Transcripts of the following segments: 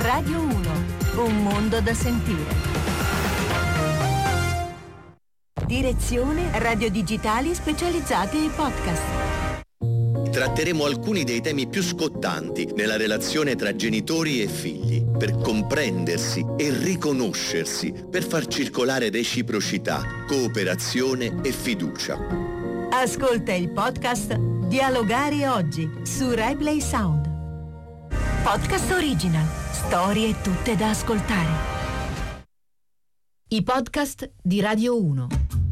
Radio 1, un mondo da sentire. Direzione Radio Digitali Specializzate ai podcast. Tratteremo alcuni dei temi più scottanti nella relazione tra genitori e figli, per comprendersi e riconoscersi, per far circolare reciprocità, cooperazione e fiducia. Ascolta il podcast Dialogare oggi su RaiPlay Sound. Podcast original, storie tutte da ascoltare. I podcast di Radio 1.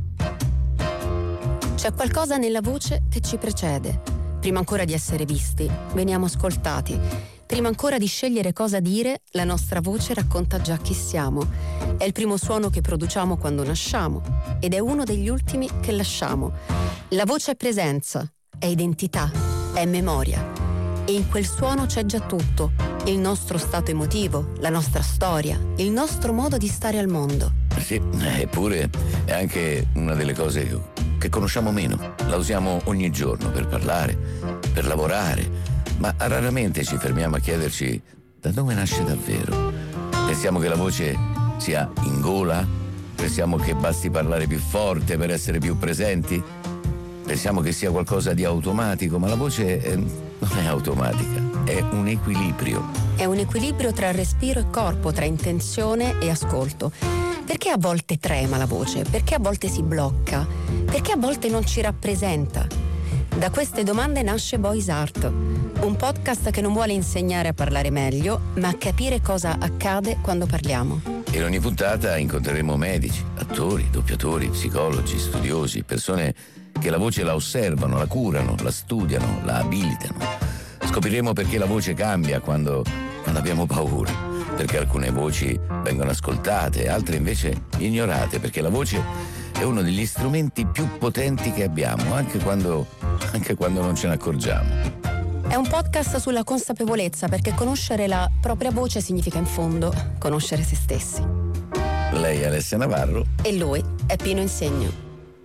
C'è qualcosa nella voce che ci precede. Prima ancora di essere visti, veniamo ascoltati. Prima ancora di scegliere cosa dire, la nostra voce racconta già chi siamo. È il primo suono che produciamo quando nasciamo ed è uno degli ultimi che lasciamo. La voce è presenza, è identità, è memoria. E in quel suono c'è già tutto. Il nostro stato emotivo, la nostra storia, il nostro modo di stare al mondo. Sì, eppure è anche una delle cose che conosciamo meno. La usiamo ogni giorno per parlare, per lavorare, ma raramente ci fermiamo a chiederci da dove nasce davvero. Pensiamo che la voce sia in gola? Pensiamo che basti parlare più forte per essere più presenti? Pensiamo che sia qualcosa di automatico, ma la voce non è automatica, è un equilibrio. È un equilibrio tra respiro e corpo, tra intenzione e ascolto. Perché a volte trema la voce? Perché a volte si blocca? Perché a volte non ci rappresenta? Da queste domande nasce Voice Art, un podcast che non vuole insegnare a parlare meglio, ma a capire cosa accade quando parliamo. In ogni puntata incontreremo medici, attori, doppiatori, psicologi, studiosi, persone che la voce la osservano, la curano, la studiano, la abilitano. Scopriremo perché la voce cambia quando abbiamo paura, perché alcune voci vengono ascoltate, altre invece ignorate, perché la voce è uno degli strumenti più potenti che abbiamo, anche quando non ce ne accorgiamo. È un podcast sulla consapevolezza, perché conoscere la propria voce significa in fondo conoscere se stessi. Lei è Alessia Navarro E lui è Pino Insegno.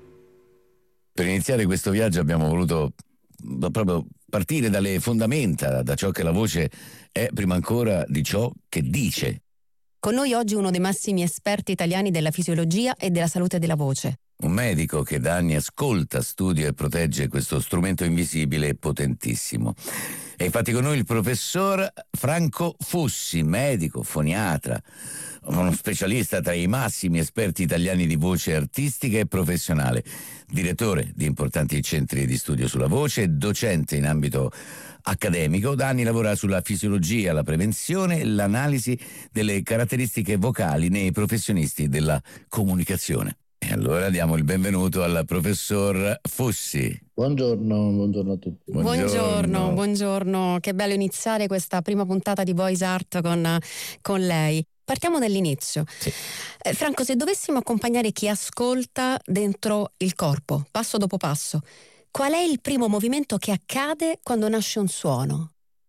Per iniziare questo viaggio abbiamo voluto proprio partire dalle fondamenta, da ciò che la voce è prima ancora di ciò che dice. Con noi oggi uno dei massimi esperti italiani della fisiologia e della salute della voce. Un medico che da anni ascolta, studia e protegge questo strumento invisibile e potentissimo. E infatti con noi il professor Franco Fussi, medico, foniatra, uno specialista tra i massimi esperti italiani di voce artistica e professionale, direttore di importanti centri di studio sulla voce, docente in ambito accademico. Da anni lavora sulla fisiologia, la prevenzione e l'analisi delle caratteristiche vocali nei professionisti della comunicazione. E allora diamo il benvenuto al professor Fussi. Buongiorno a tutti. Buongiorno. Che bello iniziare questa prima puntata di Voice Art con lei. Partiamo dall'inizio. Sì. Franco, se dovessimo accompagnare chi ascolta dentro il corpo, passo dopo passo, qual è il primo movimento che accade quando nasce un suono?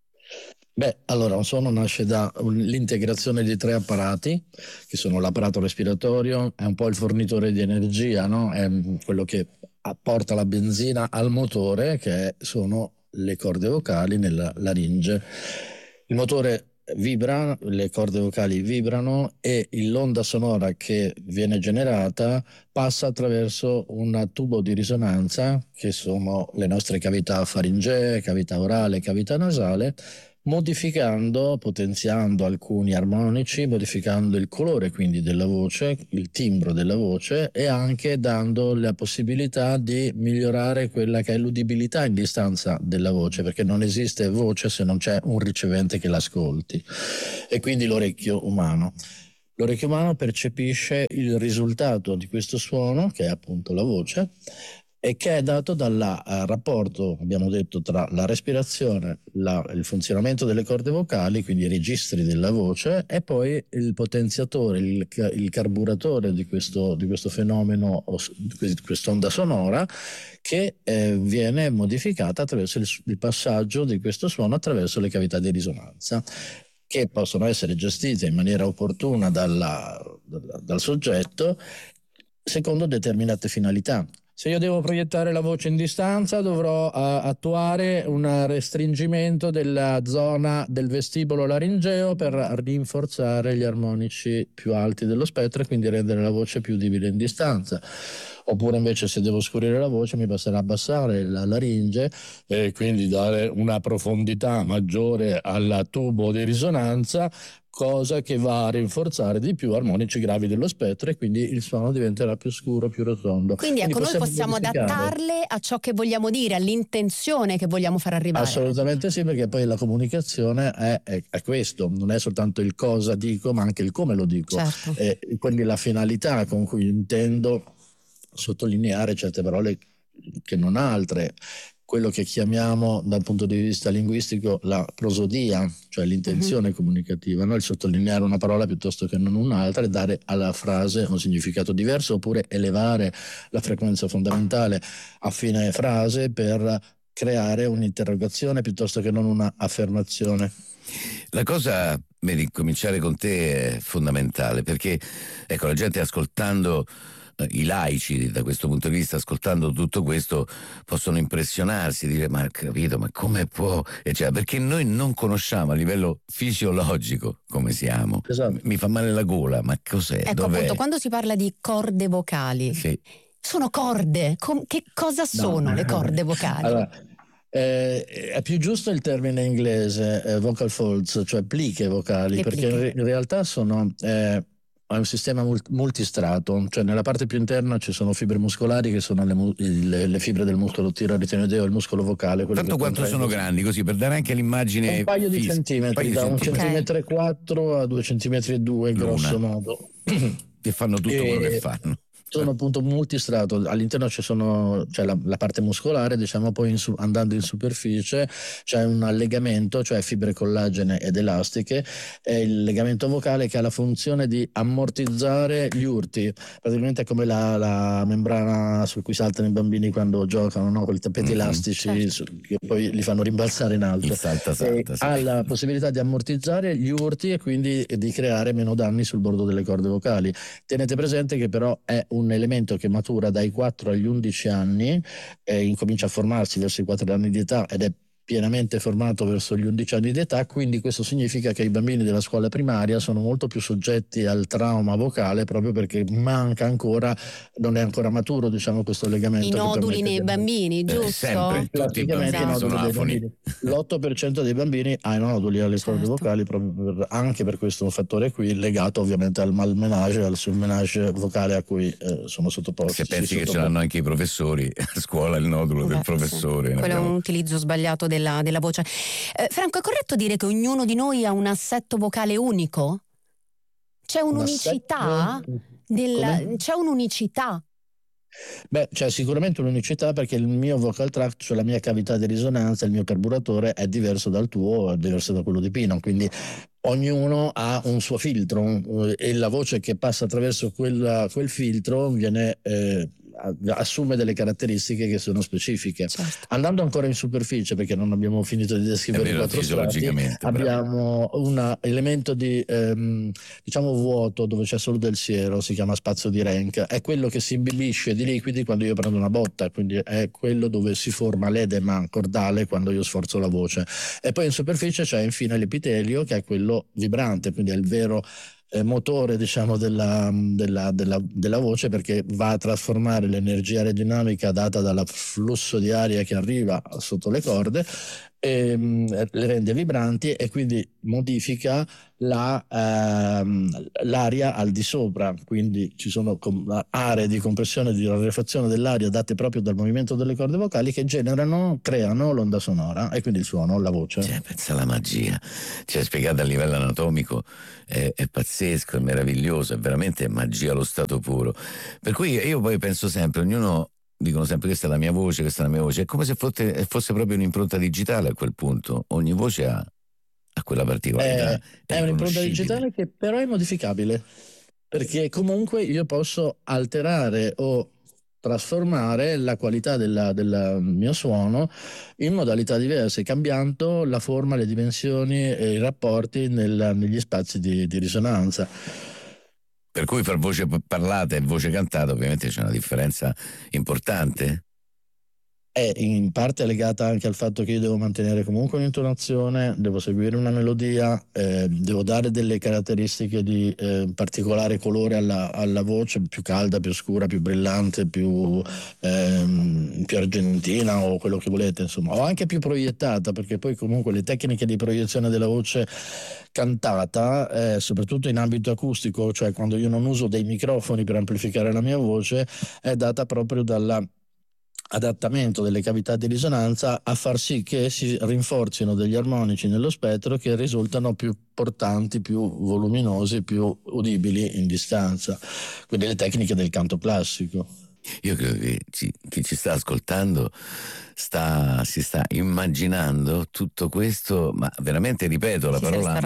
Allora un suono nasce dall'integrazione di tre apparati, che sono l'apparato respiratorio, è un po' il fornitore di energia, no? È quello che apporta la benzina al motore, che sono le corde vocali nella laringe. Il motore vibra, le corde vocali vibrano e l'onda sonora che viene generata passa attraverso un tubo di risonanza, che sono le nostre cavità faringee, cavità orale, cavità nasale, modificando, potenziando alcuni armonici, modificando il colore quindi della voce, il timbro della voce, e anche dando la possibilità di migliorare quella che è l'udibilità in distanza della voce, perché non esiste voce se non c'è un ricevente che l'ascolti. E quindi l'orecchio umano percepisce il risultato di questo suono, che è appunto la voce, e che è dato dal rapporto, abbiamo detto, tra la respirazione, il funzionamento delle corde vocali, quindi i registri della voce, e poi il potenziatore, il carburatore di questo fenomeno, di quest'onda sonora, che viene modificata attraverso il passaggio di questo suono attraverso le cavità di risonanza, che possono essere gestite in maniera opportuna dal soggetto secondo determinate finalità. Se io devo proiettare la voce in distanza, dovrò attuare un restringimento della zona del vestibolo laringeo per rinforzare gli armonici più alti dello spettro e quindi rendere la voce più udibile in distanza. Oppure invece se devo scurire la voce mi basterà abbassare la laringe e quindi dare una profondità maggiore al tubo di risonanza, cosa che va a rinforzare di più armonici gravi dello spettro e quindi il suono diventerà più scuro, più rotondo. Quindi ecco, noi possiamo adattarle a ciò che vogliamo dire, all'intenzione che vogliamo far arrivare. Assolutamente sì, perché poi la comunicazione è questo, non è soltanto il cosa dico, ma anche il come lo dico. Certo. Quindi la finalità con cui intendo sottolineare certe parole che non altre, quello che chiamiamo dal punto di vista linguistico la prosodia, cioè l'intenzione comunicativa, no? Il sottolineare una parola piuttosto che non un'altra e dare alla frase un significato diverso, oppure elevare la frequenza fondamentale a fine frase per creare un'interrogazione piuttosto che non una affermazione. La cosa, vedi, cominciare con te è fondamentale, perché ecco, la gente ascoltando, i laici da questo punto di vista, ascoltando tutto questo, possono impressionarsi, dire ma capito, ma come può, cioè, perché noi non conosciamo a livello fisiologico come siamo. Esatto. Mi fa male la gola, ma cos'è? Ecco, dov'è? appunto, quando si parla di corde vocali, Sì. sono corde, che cosa sono le corde vocali? Allora, è più giusto il termine inglese vocal folds, cioè pliche vocali, perché in realtà sono è un sistema multistrato, cioè nella parte più interna ci sono fibre muscolari che sono le fibre del muscolo tiroideo, il muscolo vocale. Tanto quanto sono grandi, così per dare anche l'immagine, un paio di centimetri, da 1,4 centimetri a 2,2 centimetri grosso modo, che fanno tutto quello che fanno. Sono appunto multistrato, all'interno c'è la parte muscolare, diciamo, poi andando in superficie c'è un legamento, cioè fibre collagene ed elastiche, e il legamento vocale che ha la funzione di ammortizzare gli urti, praticamente è come la membrana su cui saltano i bambini quando giocano, no? Con i tappeti elastici, che poi li fanno rimbalzare in alto. Salta, sì. Ha la possibilità di ammortizzare gli urti e quindi di creare meno danni sul bordo delle corde vocali. Tenete presente che però è un elemento che matura dai 4 agli 11 anni, incomincia a formarsi verso i 4 anni di età ed è pienamente formato verso gli 11 anni di età, quindi questo significa che i bambini della scuola primaria sono molto più soggetti al trauma vocale proprio perché manca ancora, non è ancora maturo, diciamo, questo legamento. I noduli nei bambini, giusto? Sempre, tutti i bambini sono afoni. L'8% dei bambini ha i noduli alle corde vocali, proprio anche per questo fattore qui, legato ovviamente al malmenage, al surmenage vocale a cui sono sottoposti. Se pensi che ce l'hanno anche i professori, a scuola il nodulo del professore. Quello è un utilizzo sbagliato della voce. Franco, è corretto dire che ognuno di noi ha un assetto vocale unico? C'è un'unicità? C'è un'unicità? Beh, c'è sicuramente un'unicità perché il mio vocal tract, cioè la mia cavità di risonanza, il mio carburatore è diverso dal tuo, è diverso da quello di Pino, quindi ognuno ha un suo filtro e la voce che passa attraverso quel filtro viene assume delle caratteristiche che sono specifiche. Andando ancora in superficie, perché non abbiamo finito di descrivere i 4 strati, abbiamo un elemento di diciamo vuoto dove c'è solo del siero, si chiama spazio di Rank, è quello che si imbibisce di liquidi quando io prendo una botta, quindi è quello dove si forma l'edema cordale quando io sforzo la voce. E poi in superficie c'è infine l'epitelio, che è quello vibrante, quindi è il vero motore, diciamo, della voce, perché va a trasformare l'energia aerodinamica data dal flusso di aria che arriva sotto le corde e le rende vibranti e quindi modifica l'aria al di sopra, quindi ci sono aree di compressione e di rarefazione dell'aria date proprio dal movimento delle corde vocali che creano l'onda sonora e quindi il suono, la voce. Pensa alla magia, spiegata a livello anatomico, è pazzesco, è meraviglioso, è veramente magia allo stato puro. Per cui io poi penso sempre, ognuno, dicono sempre questa è la mia voce, questa è la mia voce, è come se fosse proprio un'impronta digitale a quel punto, ogni voce ha quella particolarità. È un'impronta digitale che però è modificabile, perché comunque io posso alterare o trasformare la qualità del mio suono in modalità diverse, cambiando la forma, le dimensioni e i rapporti negli spazi di risonanza. Per cui fra voce parlata e voce cantata ovviamente c'è una differenza importante? È in parte legata anche al fatto che io devo mantenere comunque un'intonazione, devo seguire una melodia, devo dare delle caratteristiche di particolare colore alla voce, più calda, più scura, più brillante, più argentina o quello che volete, insomma, o anche più proiettata, perché poi comunque le tecniche di proiezione della voce cantata, soprattutto in ambito acustico, cioè quando io non uso dei microfoni per amplificare la mia voce, è data proprio dalla adattamento delle cavità di risonanza a far sì che si rinforzino degli armonici nello spettro che risultano più portanti, più voluminosi, più udibili in distanza. Quindi le tecniche del canto classico. Io credo che chi ci sta ascoltando si sta immaginando tutto questo, ma veramente ripeto la parola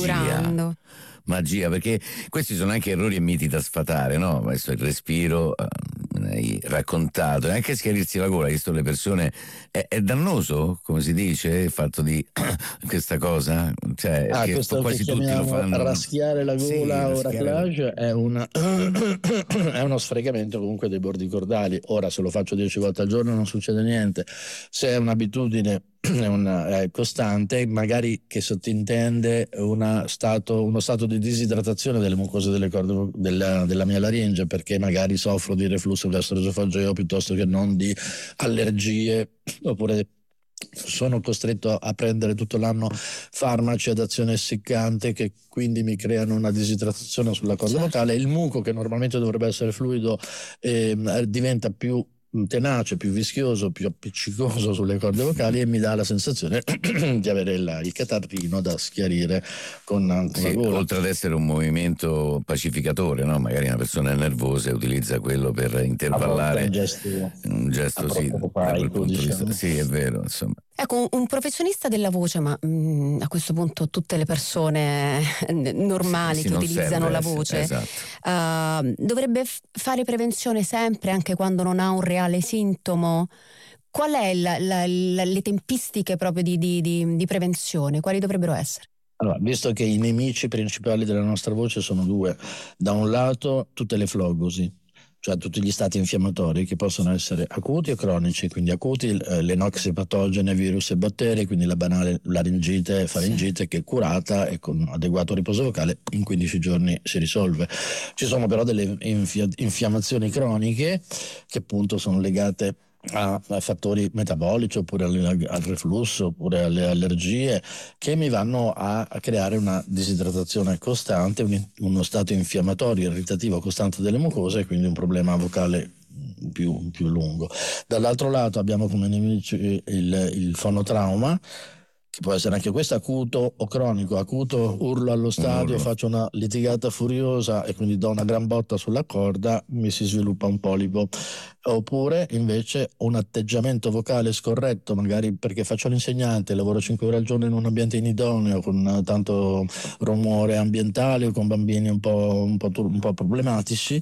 magia, perché questi sono anche errori e miti da sfatare, no? Questo il respiro, hai raccontato, e anche schiarirsi la gola, visto le persone, è dannoso, come si dice, il fatto di questa cosa? Cioè, che questo quasi che tutti lo fanno. Raschiare la gola o raschiare raclage è uno sfregamento comunque dei bordi cordali. Ora, se lo faccio 10 volte al giorno non succede niente. Se è un'abitudine è costante, magari che sottintende uno stato di disidratazione delle mucose delle corde della mia laringe, perché magari soffro di reflusso gastroesofageo piuttosto che non di allergie, oppure sono costretto a prendere tutto l'anno farmaci ad azione essiccante che quindi mi creano una disidratazione sulla corda vocale. Il muco, che normalmente dovrebbe essere fluido, diventa più tenace, più vischioso, più appiccicoso sulle corde vocali e mi dà la sensazione di avere il catarrino da schiarire con la gola. Oltre ad essere un movimento pacificatore, no? Magari una persona è nervosa e utilizza quello per intervallare, un gesto sì, da quel punto di vista. Sì, è vero, insomma. Ecco, un professionista della voce, ma a questo punto tutte le persone normali che utilizzano la voce, esatto. Dovrebbe fare prevenzione sempre, anche quando non ha un reale sintomo? Qual è le tempistiche proprio di prevenzione? Quali dovrebbero essere? Allora, visto che i nemici principali della nostra voce sono due, da un lato tutte le flogosi, cioè tutti gli stati infiammatori che possono essere acuti o cronici, quindi acuti le noxie patogene, virus e batteri, quindi la banale laringite e faringite che è curata e con adeguato riposo vocale in 15 giorni si risolve. Ci sono però delle infiammazioni croniche che appunto sono legate a fattori metabolici oppure al reflusso oppure alle allergie che mi vanno a creare una disidratazione costante, uno stato infiammatorio irritativo costante delle mucose e quindi un problema vocale più lungo. Dall'altro lato abbiamo come nemici il fonotrauma, che può essere anche questo acuto o cronico. Acuto, urlo allo stadio, faccio una litigata furiosa e quindi do una gran botta sulla corda, mi si sviluppa un polipo. Oppure invece un atteggiamento vocale scorretto, magari perché faccio l'insegnante, lavoro 5 ore al giorno in un ambiente inidoneo con tanto rumore ambientale o con bambini un po' problematici,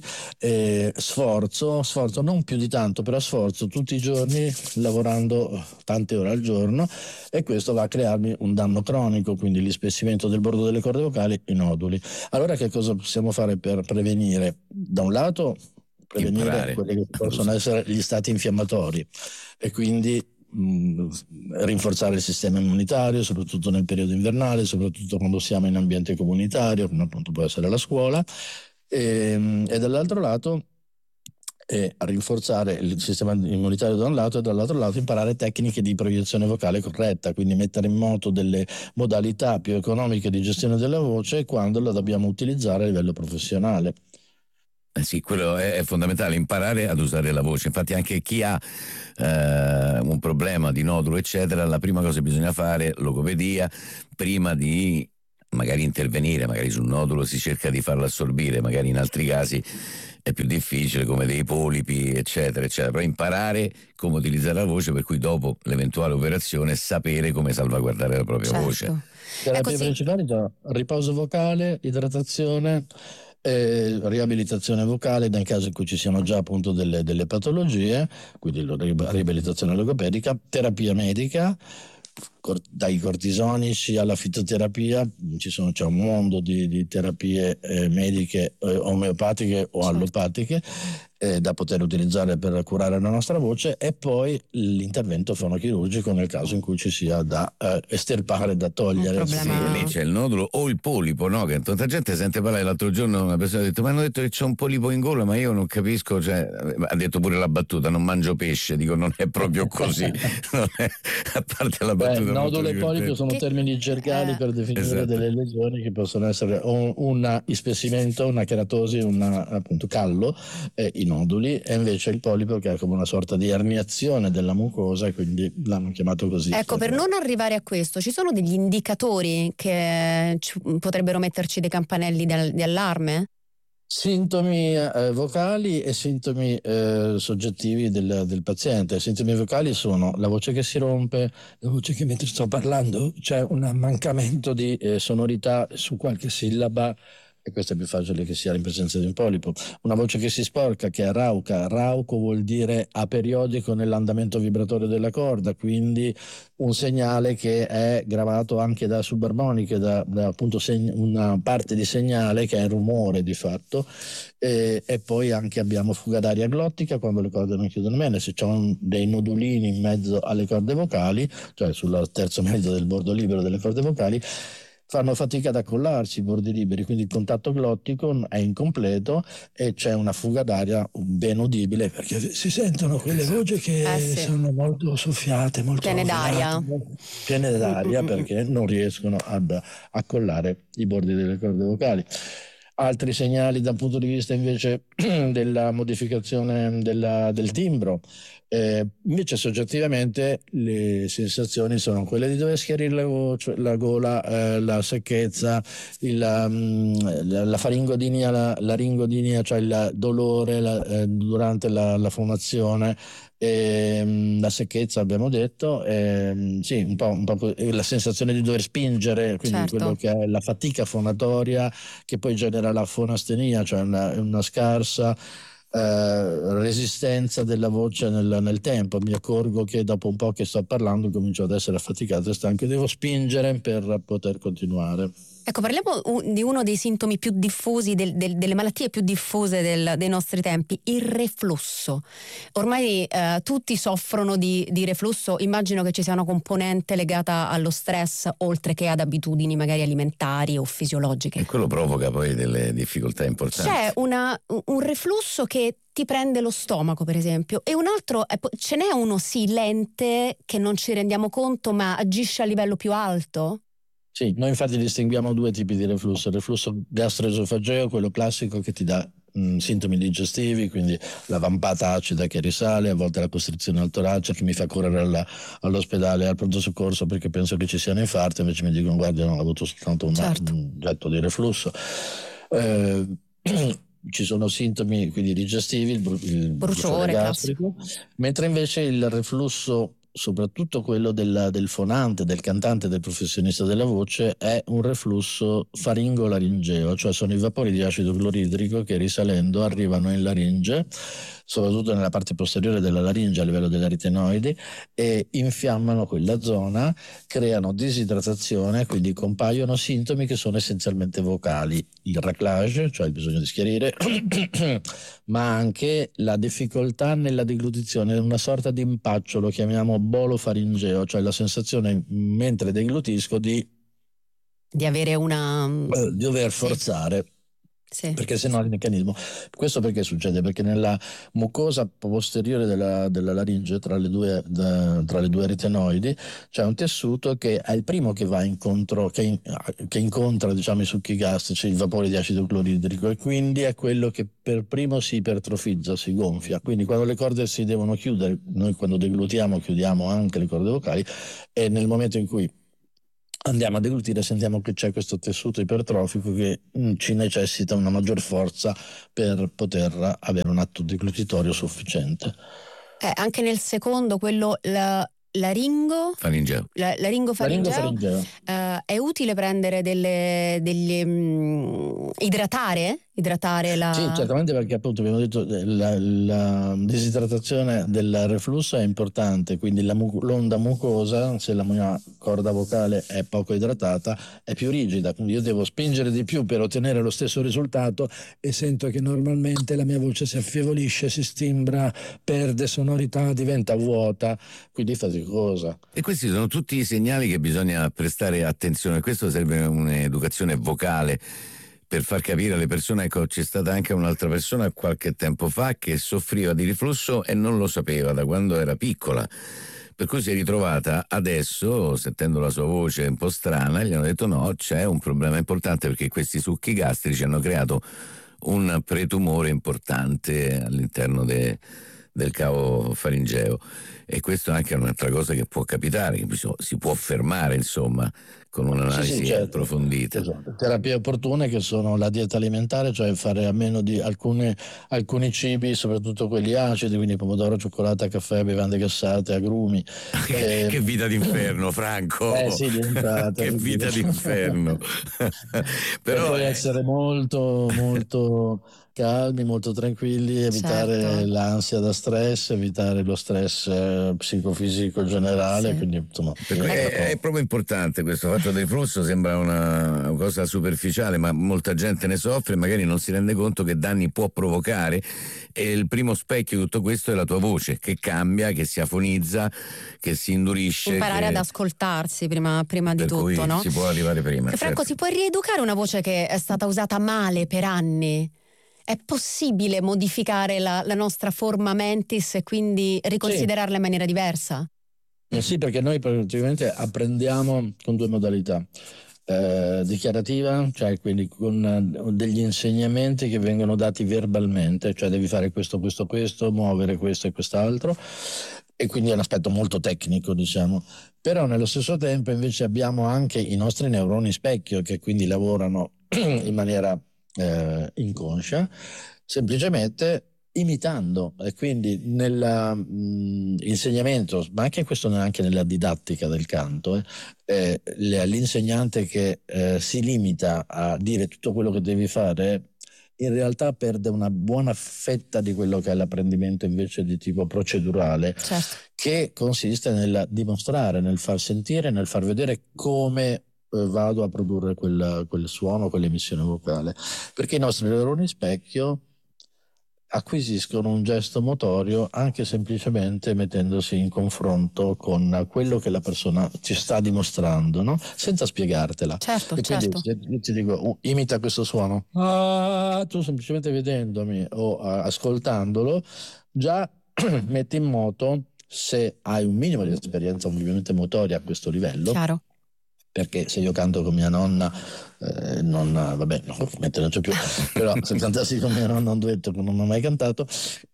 sforzo non più di tanto, però sforzo tutti i giorni lavorando tante ore al giorno e questo va a crearmi un danno cronico, quindi l'ispessimento del bordo delle corde vocali, i noduli. Allora che cosa possiamo fare per prevenire? Da un lato prevenire quelli che possono essere gli stati infiammatori e quindi rinforzare il sistema immunitario, soprattutto nel periodo invernale, soprattutto quando siamo in ambiente comunitario, come appunto può essere la scuola, e dall'altro lato a rinforzare il sistema immunitario da un lato e dall'altro lato imparare tecniche di proiezione vocale corretta, quindi mettere in moto delle modalità più economiche di gestione della voce quando la dobbiamo utilizzare a livello professionale. Sì, quello è fondamentale, imparare ad usare la voce. Infatti anche chi ha un problema di nodulo eccetera, la prima cosa che bisogna fare, logopedia, prima di magari intervenire, magari sul nodulo si cerca di farlo assorbire, magari in altri casi è più difficile, come dei polipi eccetera eccetera, però imparare come utilizzare la voce, per cui dopo l'eventuale operazione sapere come salvaguardare la propria voce. Terapie principali sono riposo vocale, idratazione, riabilitazione vocale nel caso in cui ci siano già appunto delle patologie, quindi riabilitazione logopedica, terapia medica, dai cortisonici alla fitoterapia, c'è un mondo di terapie mediche omeopatiche o allopatiche da poter utilizzare per curare la nostra voce, e poi l'intervento fonochirurgico nel caso in cui ci sia da estirpare, da togliere. Sì, lì c'è il nodulo o il polipo, no? Che tanta gente sente parlare. L'altro giorno una persona ha detto: ma hanno detto che c'è un polipo in gola, ma io non capisco, cioè, ha detto pure la battuta, non mangio pesce, dico non è proprio così. Non è, a parte la battuta. Nodulo e polipo sono termini gergali per definire delle lesioni che possono essere un ispessimento, una keratosi, appunto callo, i noduli, e invece il polipo che è come una sorta di erniazione della mucosa, e quindi l'hanno chiamato così. Ecco, per non arrivare a questo, ci sono degli indicatori che potrebbero metterci dei campanelli di allarme? Sintomi vocali e sintomi soggettivi del paziente. I sintomi vocali sono la voce che si rompe, la voce che mentre sto parlando c'è un mancamento di sonorità su qualche sillaba, e questo è più facile che sia in presenza di un polipo. Una voce che si sporca, che è rauca. Rauco vuol dire aperiodico nell'andamento vibratorio della corda, quindi un segnale che è gravato anche da subarmoniche, da appunto una parte di segnale che è rumore di fatto, e poi anche abbiamo fuga d'aria glottica quando le corde non chiudono bene, se c'è dei nodulini in mezzo alle corde vocali, cioè sul terzo mezzo del bordo libero delle corde vocali, fanno fatica ad accollarsi i bordi liberi, quindi il contatto glottico è incompleto e c'è una fuga d'aria ben udibile, perché si sentono quelle voci che sono molto soffiate, molto piene d'aria, perché non riescono ad accollare i bordi delle corde vocali. Altri segnali dal punto di vista invece della modificazione del timbro. Invece soggettivamente le sensazioni sono quelle di dover schiarire la gola, la secchezza, la faringodinia, la laringodinia, cioè il dolore durante la fonazione, la secchezza abbiamo detto, sì, un po' la sensazione di dover spingere, quindi certo, quello che è la fatica fonatoria che poi genera la fonastenia, cioè una scarsa resistenza della voce nel tempo. Mi accorgo che dopo un po' che sto parlando comincio ad essere affaticato e stanco, devo spingere per poter continuare. Ecco, parliamo di uno dei sintomi più diffusi, delle malattie più diffuse dei nostri tempi, il reflusso. Ormai tutti soffrono di reflusso, immagino che ci sia una componente legata allo stress, oltre che ad abitudini magari alimentari o fisiologiche. E quello provoca poi delle difficoltà importanti. C'è un reflusso che ti prende lo stomaco, per esempio, e un altro, ce n'è uno silente che non ci rendiamo conto ma agisce a livello più alto? Sì, noi infatti distinguiamo due tipi di reflusso: il reflusso gastroesofageo, quello classico che ti dà sintomi digestivi, quindi la vampata acida che risale, a volte la costrizione al torace che mi fa correre all'ospedale, al pronto soccorso perché penso che ci sia un infarto, invece mi dicono guarda, non ho avuto soltanto un getto di reflusso. Ci sono sintomi quindi digestivi, il bruciore gastrico, mentre invece il reflusso, soprattutto quello del fonante, del cantante, del professionista della voce, è un reflusso faringo-laringeo, cioè sono i vapori di acido cloridrico che risalendo arrivano in laringe, soprattutto nella parte posteriore della laringe a livello delle aritenoidi, e infiammano quella zona, creano disidratazione, quindi compaiono sintomi che sono essenzialmente vocali: il raclage, cioè il bisogno di schiarire, ma anche la difficoltà nella deglutizione, una sorta di impaccio, lo chiamiamo bolofaringeo, cioè la sensazione mentre deglutisco di avere di dover forzare. Sì. Perché sennò il meccanismo. Questo perché succede? Perché nella mucosa posteriore della laringe, tra le due aritenoidi, c'è un tessuto che è il primo che va incontro, che incontra, diciamo, i succhi gastrici, i vapori di acido cloridrico, e quindi è quello che per primo si ipertrofizza, si gonfia. Quindi quando le corde si devono chiudere, noi quando deglutiamo chiudiamo anche le corde vocali, e nel momento in cui andiamo a deglutire sentiamo che c'è questo tessuto ipertrofico che ci necessita una maggior forza per poter avere un atto deglutitorio sufficiente. Anche nel secondo, quello laringofaringeo, è utile prendere idratare idratare la... Sì, certamente, perché appunto abbiamo detto la disidratazione del reflusso è importante, quindi l'onda mucosa, se la mia corda vocale è poco idratata, è più rigida, quindi io devo spingere di più per ottenere lo stesso risultato e sento che normalmente la mia voce si affievolisce, si stimbra, perde sonorità, diventa vuota, quindi faticosa. E questi sono tutti i segnali che bisogna prestare attenzione. Questo serve un'educazione vocale per far capire alle persone. Ecco, c'è stata anche un'altra persona qualche tempo fa che soffriva di riflusso e non lo sapeva da quando era piccola, per cui si è ritrovata adesso, sentendo la sua voce un po' strana, gli hanno detto no, c'è un problema importante, perché questi succhi gastrici hanno creato un pretumore importante all'interno del cavo faringeo, e questo è anche un'altra cosa che può capitare, che si può fermare, insomma, con un'analisi Certo. approfondita. Esatto. Terapie opportune che sono la dieta alimentare, cioè fare a meno di alcuni cibi, soprattutto quelli acidi, quindi pomodoro, cioccolata, caffè, bevande gassate, agrumi. Che vita d'inferno, Franco! Sì, diventate. Che vita d'inferno! Però Però poi essere molto, molto calmi, molto tranquilli, evitare Certo. l'ansia da stress, evitare lo stress psicofisico generale, Sì. quindi insomma è proprio importante questo fatto del flusso. Sembra una cosa superficiale, ma molta gente ne soffre e magari non si rende conto che danni può provocare, e il primo specchio di tutto questo è la tua voce, che cambia, che si afonizza, che si indurisce, Imparare ad ascoltarsi prima di per tutto, cui no? si può arrivare prima. Franco, certo. si può rieducare una voce che è stata usata male per anni? È possibile modificare la nostra forma mentis e quindi riconsiderarla in maniera diversa? Sì, perché noi praticamente apprendiamo con due modalità. Dichiarativa, cioè quindi con degli insegnamenti che vengono dati verbalmente, cioè devi fare questo, muovere questo e quest'altro, e quindi è un aspetto molto tecnico, diciamo. Però nello stesso tempo invece abbiamo anche i nostri neuroni specchio, che quindi lavorano in maniera inconscia, semplicemente imitando, e quindi nell'insegnamento, ma anche questo anche nella didattica del canto, l'insegnante che si limita a dire tutto quello che devi fare, in realtà perde una buona fetta di quello che è l'apprendimento invece di tipo procedurale, Certo. che consiste nel dimostrare, nel far sentire, nel far vedere come vado a produrre quel suono, quell'emissione vocale, perché i nostri neuroni specchio acquisiscono un gesto motorio anche semplicemente mettendosi in confronto con quello che la persona ci sta dimostrando, no? Senza spiegartela. Certo, E quindi certo. se io ti dico imita questo suono, tu semplicemente vedendomi o ascoltandolo già metti in moto, se hai un minimo di esperienza ovviamente motoria a questo livello. Chiaro. Perché se io canto con mia nonna, vabbè, no, ovviamente non c'è più, però se cantassi con mia nonna un duetto che non ho mai cantato,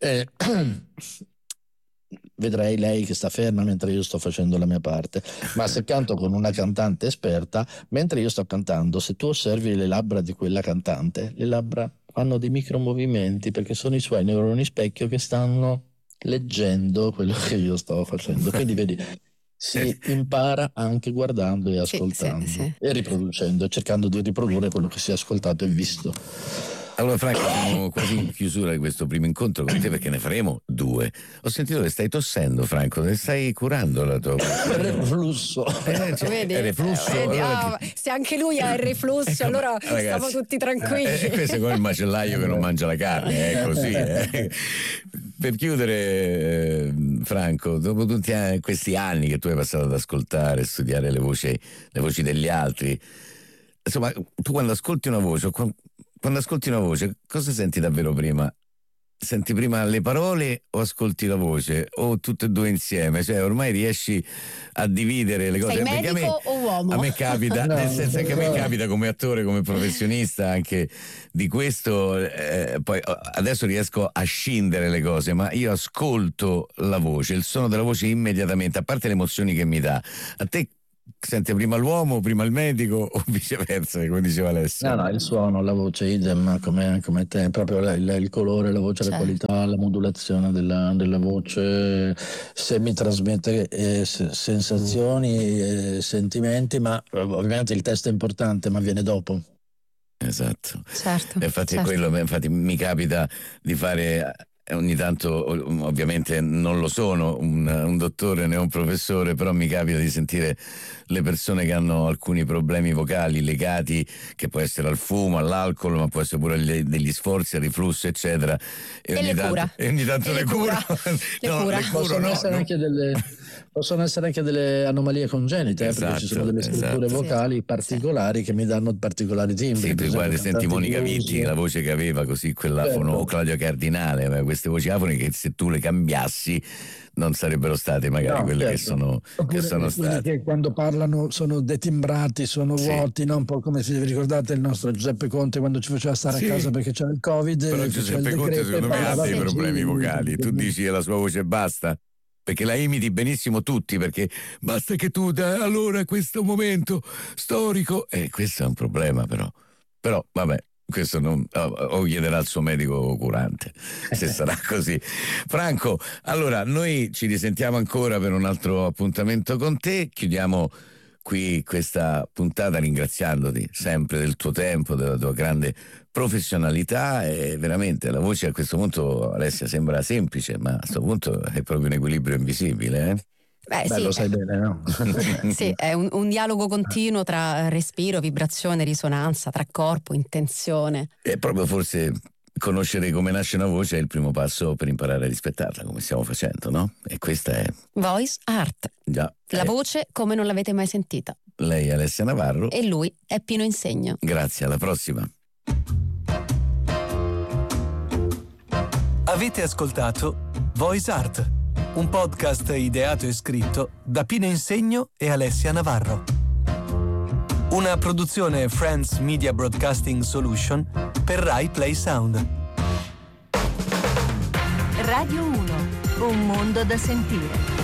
vedrei lei che sta ferma mentre io sto facendo la mia parte. Ma se canto con una cantante esperta, mentre io sto cantando, se tu osservi le labbra di quella cantante, le labbra fanno dei micromovimenti, perché sono i suoi neuroni specchio che stanno leggendo quello che io sto facendo. Quindi vedi, si impara anche guardando e ascoltando, sì. e riproducendo, cercando di riprodurre quello che si è ascoltato e visto. Allora Franco, siamo quasi in chiusura di questo primo incontro con te, perché ne faremo due. Ho sentito che stai tossendo, Franco, ne stai curando la tua... Reflusso. Vedi? reflusso. Vedi? Allora Se anche lui ha il reflusso, ecco, allora ragazzi, stiamo tutti tranquilli. questo è come il macellaio che non mangia la carne, è così. Per chiudere, Franco, dopo tutti questi anni che tu hai passato ad ascoltare, studiare le voci degli altri, insomma, tu quando ascolti una voce, cosa senti davvero prima? Senti prima le parole o ascolti la voce? O tutte e due insieme? Cioè, ormai riesci a dividere le cose. Sei medico o uomo? A me capita, No, nel senso che a me no. capita come attore, come professionista anche di questo, poi adesso riesco a scindere le cose, ma io ascolto la voce, il suono della voce immediatamente, a parte le emozioni che mi dà. A te sente prima l'uomo, prima il medico, o viceversa, come diceva Alessio? No, il suono, la voce, idem, come te, proprio il colore, la voce, la qualità, la modulazione della voce, se mi trasmette sensazioni, sentimenti, ma ovviamente il testo è importante, ma viene dopo. Esatto. Certo. Infatti certo. quello, infatti mi capita di fare ogni tanto, ovviamente non lo sono un dottore né un professore, però mi capita di sentire le persone che hanno alcuni problemi vocali legati, che può essere al fumo, all'alcol, ma può essere pure degli sforzi, al riflusso, eccetera. E ogni tanto le cura. Possono essere anche delle anomalie congenite, perché ci sono delle strutture vocali particolari che mi danno particolari timbri. Sì, tu guardi, senti Monica Vitti, la voce che aveva così quell'afono, o Claudio Cardinale, aveva queste voci afoni che se tu le cambiassi non sarebbero state magari quelle che sono state. Che quando parlano sono detimbrati, sono vuoti, no? Un po' come se vi ricordate il nostro Giuseppe Conte quando ci faceva stare a casa perché c'era il Covid. Però Giuseppe Conte secondo me ha dei problemi vocali. Tu dici che la sua voce basta? Perché la imiti benissimo tutti, perché basta che tu allora questo momento storico, questo è un problema però vabbè, questo non o chiederà al suo medico curante se sarà così. Franco, allora noi ci risentiamo ancora per un altro appuntamento con te, chiudiamo qui questa puntata ringraziandoti sempre del tuo tempo, della tua grande professionalità, e veramente la voce a questo punto, Alessia, sembra semplice, ma a questo punto è proprio un equilibrio invisibile, Sì, lo sai bene, no? Sì, è un dialogo continuo tra respiro, vibrazione, risonanza, tra corpo, intenzione. E proprio forse conoscere come nasce una voce è il primo passo per imparare a rispettarla, come stiamo facendo, no? E questa è Voice Art. Già. La voce come non l'avete mai sentita. Lei è Alessia Navarro. E lui è Pino Insegno. Grazie, alla prossima. Avete ascoltato Voice Art, un podcast ideato e scritto da Pino Insegno e Alessia Navarro. Una produzione Friends Media Broadcasting Solution per Rai Play Sound. Radio 1, un mondo da sentire.